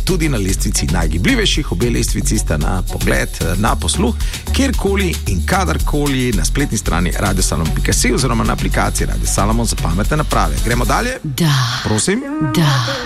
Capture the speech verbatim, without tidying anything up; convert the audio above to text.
tudi na lestvici najgibljivejših. Obe lestvici sta na pogled, na posluh, kjerkoli in kadarkoli na spletni strani radio salomon pika si oziroma na aplikaciji Radio Salomon za pametne naprave. Gremo dalje? Da. Prosim? Da.